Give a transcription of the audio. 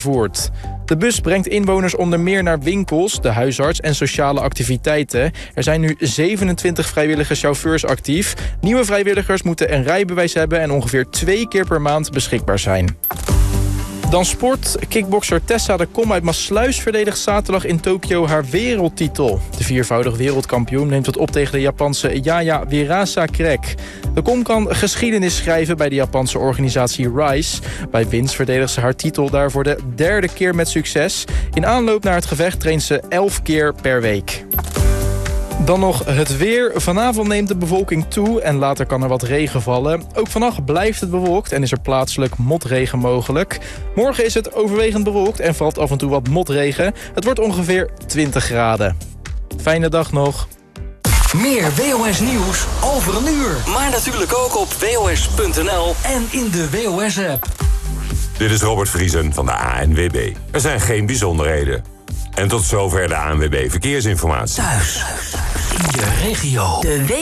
Voert. De bus brengt inwoners onder meer naar winkels, de huisarts en sociale activiteiten. Er zijn nu 27 vrijwillige chauffeurs actief. Nieuwe vrijwilligers moeten een rijbewijs hebben en ongeveer 2 keer per maand beschikbaar zijn. Dan sport. Kickbokser Tessa de Kom uit Maassluis verdedigt zaterdag in Tokio haar wereldtitel. De viervoudig wereldkampioen neemt het op tegen de Japanse Yaya Wirasakrek. De Kom kan geschiedenis schrijven bij de Japanse organisatie RISE. Bij winst verdedigt ze haar titel daar voor de 3e keer met succes. In aanloop naar het gevecht traint ze 11 keer per week. Dan nog het weer. Vanavond neemt de bewolking toe en later kan er wat regen vallen. Ook vannacht blijft het bewolkt en is er plaatselijk motregen mogelijk. Morgen is het overwegend bewolkt en valt af en toe wat motregen. Het wordt ongeveer 20 graden. Fijne dag nog. Meer WOS nieuws over een uur. Maar natuurlijk ook op WOS.nl en in de WOS-app. Dit is Robert Vriesen van de ANWB. Er zijn geen bijzonderheden. En tot zover de ANWB Verkeersinformatie. Thuis, in de regio.